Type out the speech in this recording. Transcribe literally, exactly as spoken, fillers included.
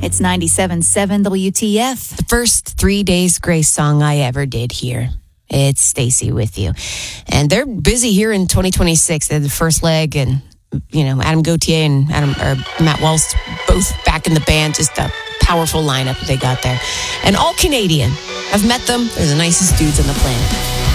It's ninety-seven point seven W T F. The first Three Days Grace song I ever did here. It's Stacy with you. And they're busy here in twenty twenty-six. They're the first leg, and, you know, Adam Gauthier and Adam or Matt Walsh both back in the band. Just a powerful lineup they got there. And all Canadian. I've met them. They're the nicest dudes on the planet.